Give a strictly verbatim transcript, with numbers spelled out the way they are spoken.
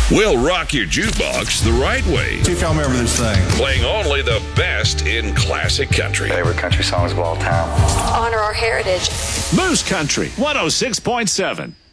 We'll rock your jukebox the right way. See if y'all remember this thing. Playing only the best in classic country. Favorite country songs of all time. Honor our heritage. Moose Country one oh six point seven.